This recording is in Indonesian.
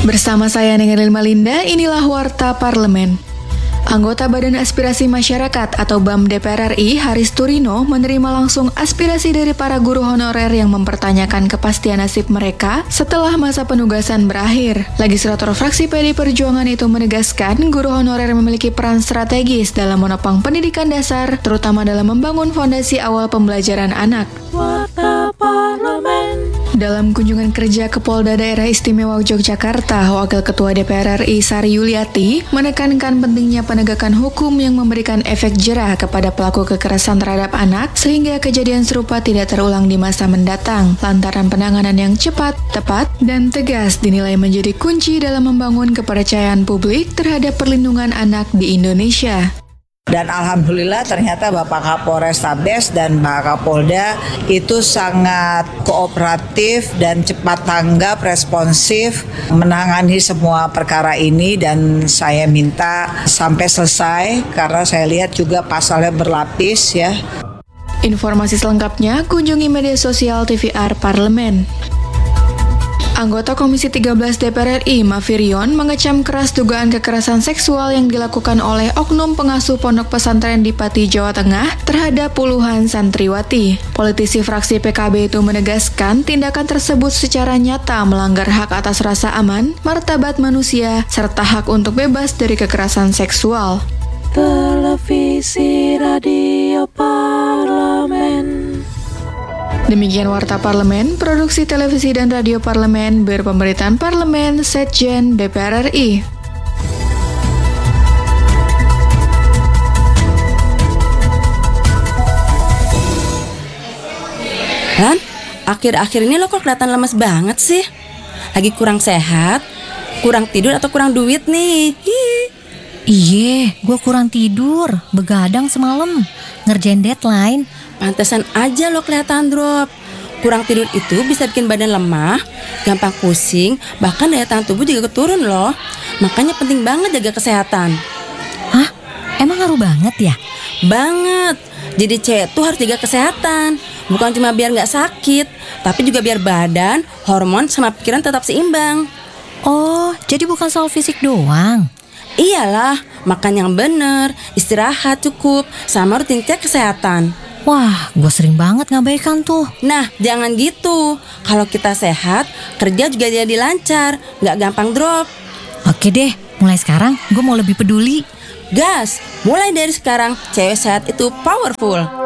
Bersama saya Nengelil Malinda, inilah Warta Parlemen. Anggota Badan Aspirasi Masyarakat atau BAM DPR RI, Haris Turino, menerima langsung aspirasi dari para guru honorer yang mempertanyakan kepastian nasib mereka setelah masa penugasan berakhir. Legislator fraksi PD Perjuangan itu menegaskan guru honorer memiliki peran strategis dalam menopang pendidikan dasar, terutama dalam membangun fondasi awal pembelajaran anak. Warta Parlemen. Dalam kunjungan kerja ke Polda Daerah Istimewa Yogyakarta, Wakil Ketua DPR RI Sari Yuliati menekankan pentingnya penegakan hukum yang memberikan efek jerah kepada pelaku kekerasan terhadap anak sehingga kejadian serupa tidak terulang di masa mendatang. Lantaran penanganan yang cepat, tepat, dan tegas dinilai menjadi kunci dalam membangun kepercayaan publik terhadap perlindungan anak di Indonesia. Dan alhamdulillah ternyata Bapak Kapolrestabes dan Pak Kapolda itu sangat kooperatif dan cepat tanggap, responsif menangani semua perkara ini, dan saya minta sampai selesai karena saya lihat juga pasalnya berlapis ya. Informasi selengkapnya kunjungi media sosial TVR Parlemen. Anggota Komisi 13 DPR RI, Mafirion, mengecam keras dugaan kekerasan seksual yang dilakukan oleh oknum pengasuh pondok pesantren di Pati, Jawa Tengah terhadap puluhan santriwati. Politisi fraksi PKB itu menegaskan tindakan tersebut secara nyata melanggar hak atas rasa aman, martabat manusia, serta hak untuk bebas dari kekerasan seksual. Televisi Radio Parlemen. Demikian Warta Parlemen, produksi televisi dan radio Parlemen berpemerintahan Parlemen Setjen DPR RI. Han, akhir-akhir ini lo kok kelihatan lemes banget sih? Lagi kurang sehat, kurang tidur atau kurang duit nih? Iye, gue kurang tidur, begadang semalam, ngerjain deadline. Pantesan aja lo kelihatan drop. Kurang tidur itu bisa bikin badan lemah, gampang pusing, bahkan daya tahan tubuh juga keturun loh. Makanya penting banget jaga kesehatan. Hah? Emang ngaruh banget ya? Banget. Jadi cewek tuh harus jaga kesehatan. Bukan cuma biar gak sakit, tapi juga biar badan, hormon, sama pikiran tetap seimbang. Oh, jadi bukan soal fisik doang? Iyalah, makan yang bener, istirahat cukup, sama rutin cek kesehatan. Wah, gue sering banget ngabaikan tuh. Nah, jangan gitu. Kalau kita sehat, kerja juga jadi lancar, gak gampang drop. Oke deh, mulai sekarang gue mau lebih peduli. Gas, mulai dari sekarang, cewek sehat itu powerful.